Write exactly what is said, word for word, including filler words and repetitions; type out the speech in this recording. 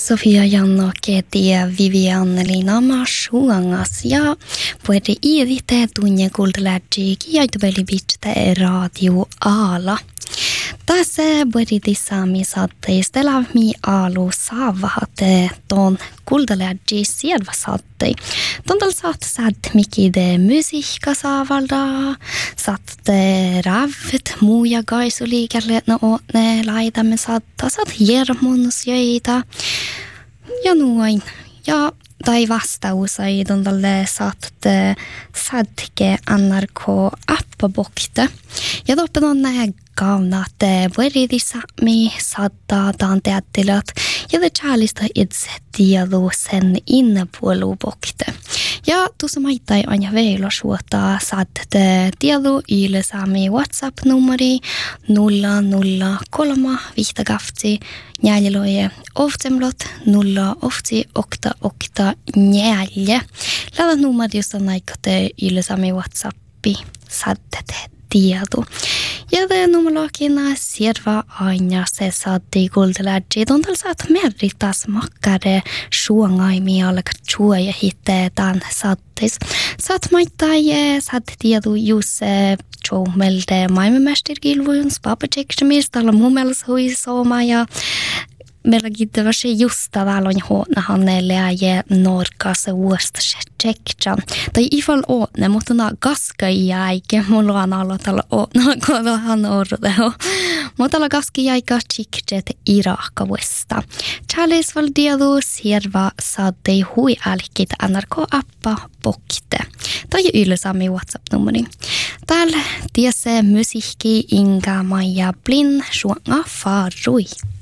Sofia Janno Keti ja Vivian Lina Suangas ja puhutaan iivite tunne kuulteläji kiaituveli bitte radio aala. Tässä puhutaan saami saatteista elämi alu saavahat ton kuulteläji sielvä saattei. Tontal saat sad mikide musiikka saavalda, saat ravit muuja gaisuliikelle no ne laitamme saatta, saat hiermonusjöitä ja noin. Ja tai vastaus ei tontalle saat sadke N R K-appabokte. Ja toppen on näin kauna, että vuodidissa me saattaa teattelat ja det kärlista itse tiedon sen innepuolubokte. Ja tuossa maittai aina veillä suota saatte tiedon yleisäämi WhatsApp-numeri nolla nolla kolme viisi kafti neljäloje oftemlot nolla ofti okta okta neljä. Lähdä numeri, josta näikotte yleisäämi WhatsAppi saatte tieto. Ja det numerokina sierva aina se saatti kuulteläji. Tontal saat merritas makkare suongaimi alka chuoja hitte tan saattis. Saat maittai saat tieto jus choumelde maailmanmästarkilvojen papachecksemista alla mummels hui sooma ja merkittävä se just tavallaan huonahan ja norkassa vuostassa tsekkan. Tai ifall åtne, mutta na gaska jäike, mulla on alla tällä åtna, kodahan ordeho. Mutta alla gaska jäika tsikjet Iraka vuosta. Charles valdiadu sierva saattei hui älkit N R K-appa pokte. Tai yleisäämi WhatsApp-numeri. Täällä tiese musiikki Inga Maija Blin suonga farui.